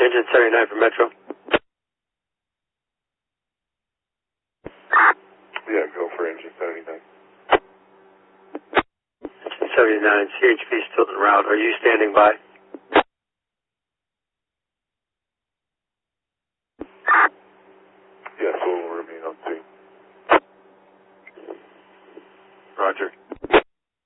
Engine 79 for Metro. Yeah, go for engine 79. Engine 79, CHP still en route. Are you standing by? Yes, we'll remain on scene.